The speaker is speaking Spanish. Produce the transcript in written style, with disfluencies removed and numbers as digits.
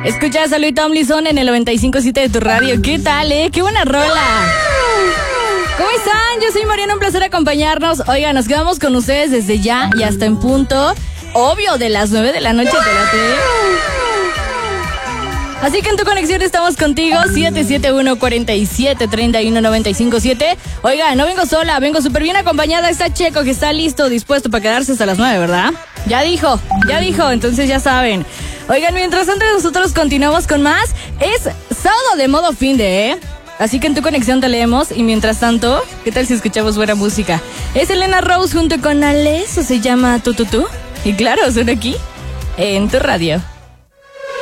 Escuchas a Louis Tomlinson en el 95.7 de tu radio. ¿Qué tal, Qué buena rola. ¿Cómo están? Yo soy Mariana, un placer acompañarnos. Oiga, nos quedamos con ustedes desde ya y hasta en punto, obvio, de las 9 de la noche. Así que en tu conexión estamos contigo, 771-47-31-95-7. Oiga, no vengo sola, vengo súper bien acompañada. Está Checo, que está listo, dispuesto para quedarse hasta las 9, ¿verdad? Ya dijo, entonces ya saben. Oigan, mientras tanto nosotros continuamos con más. Es sábado de modo fin de, Así que en tu conexión te leemos. Y mientras tanto, ¿qué tal si escuchamos buena música? Es Elena Rose junto con Ale, eso se llama Tu. Y claro, suena aquí, en tu radio.